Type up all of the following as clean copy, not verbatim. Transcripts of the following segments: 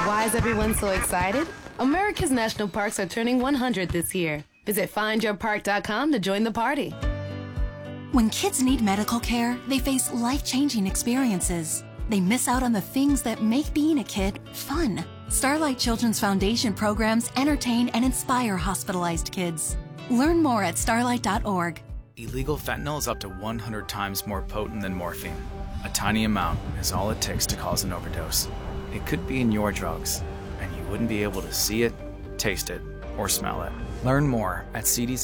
Why is everyone so excited? America's national parks are turning 100 this year. Visit findyourpark.com to join the party. When kids need medical care, they face life-changing experiences. They miss out on the things that make being a kid fun. Starlight Children's Foundation programs entertain and inspire hospitalized kids. Learn more at starlight.org. Illegal fentanyl is up to 100 times more potent than morphine. A tiny amount is all it takes to cause an overdose. It could be in your drugs, and you wouldn't be able to see it, taste it, or smell it. Learn more at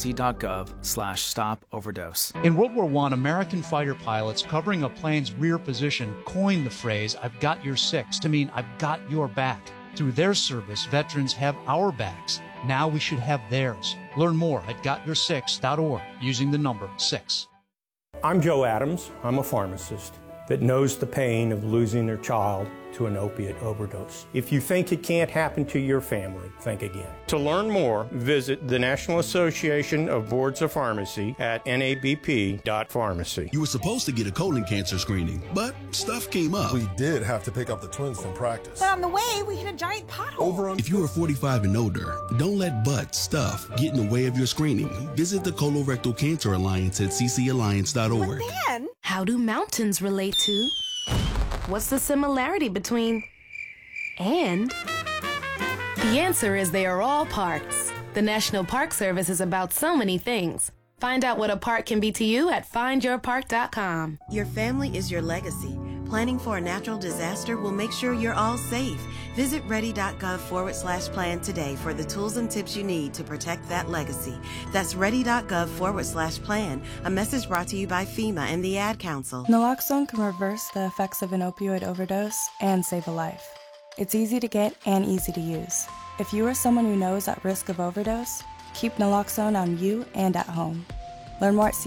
cdc.gov/stop-overdose. In World War I, American fighter pilots covering a plane's rear position coined the phrase, "I've got your six," to mean I've got your back. Through their service, veterans have our backs. Now we should have theirs. Learn more at gotyoursix.org using the number 6. I'm Joe Adams. I'm a pharmacist that knows the pain of losing their child to an opiate overdose. If you think it can't happen to your family, think again. To learn more, visit the National Association of Boards of Pharmacy at nabp.pharmacy. You were supposed to get a colon cancer screening, but stuff came up. We did have to pick up the twins from practice. But on the way, we hit a giant pothole. If you are 45 and older, don't let stuff get in the way of your screening. Visit the Colorectal Cancer Alliance at ccalliance.org. But then, how do mountains relate to? What's the similarity between and? The answer is they are all parks. The National Park Service is about so many things. Find out what a park can be to you at findyourpark.com. Your family is your legacy. Planning for a natural disaster will make sure you're all safe. Visit ready.gov/plan today for the tools and tips you need to protect that legacy. That's ready.gov/plan. A message brought to you by FEMA and the Ad Council. Naloxone can reverse the effects of an opioid overdose and save a life. It's easy to get and easy to use. If you or someone you know is at risk of overdose, keep naloxone on you and at home. Learn more at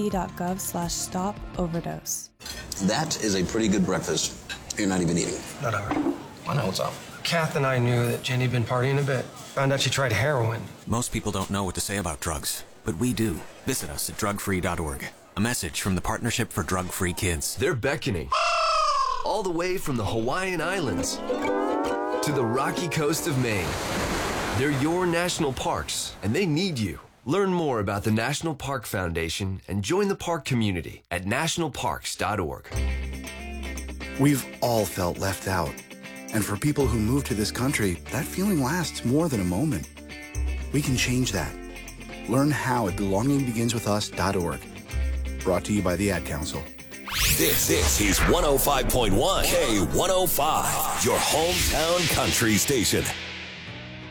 cdc.gov/stop-overdose. That is a pretty good breakfast. You're not even eating. Not ever. I know what's up. Kath and I knew that Jenny'd been partying a bit. Found out she tried heroin. Most people don't know what to say about drugs, but we do. Visit us at drugfree.org. A message from the Partnership for Drug-Free Kids. They're beckoning. All the way from the Hawaiian Islands to the rocky coast of Maine. They're your national parks, and they need you. Learn more about the National Park Foundation and join the park community at nationalparks.org. We've all felt left out. And for people who move to this country, that feeling lasts more than a moment. We can change that. Learn how at belongingbeginswithus.org. Brought to you by the Ad Council. This is 105.1 K105, your hometown country station.